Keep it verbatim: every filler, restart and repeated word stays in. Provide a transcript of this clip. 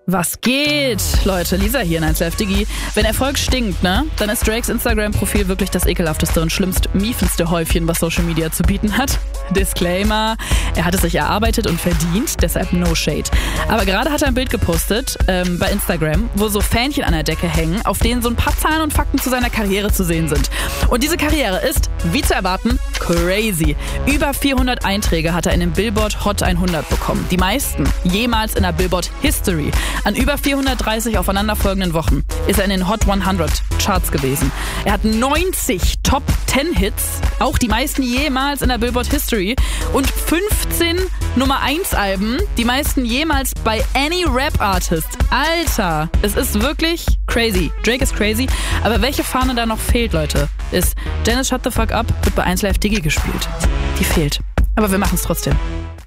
Was geht? Leute, Lisa hier in eins Live Digi. Wenn Erfolg stinkt, ne, dann ist Drakes Instagram-Profil wirklich das ekelhafteste und schlimmst miefendste Häufchen, was Social Media zu bieten hat. Disclaimer, er hat es sich erarbeitet und verdient, deshalb no shade. Aber gerade hat er ein Bild gepostet ähm, bei Instagram, wo so Fähnchen an der Decke hängen, auf denen so ein paar Zahlen und Fakten zu seiner Karriere zu sehen sind. Und diese Karriere ist, wie zu erwarten, crazy. Über vierhundert Einträge hat er in den Billboard Hot hundert bekommen. Die meisten jemals in der Billboard History. An über vierhundertdreißig aufeinanderfolgenden Wochen ist er in den Hot hundert Charts gewesen. Er hat neunzig Top zehn Hits, auch die meisten jemals in der Billboard History, und fünfzehn Nummer eins Alben, die meisten jemals bei any Rap Artist. Alter, es ist wirklich crazy. Drake ist crazy, aber welche Fahne da noch fehlt, Leute, ist Dennis Shut the Fuck Up wird bei eins Live Digi gespielt. Die fehlt. Aber wir machen es trotzdem.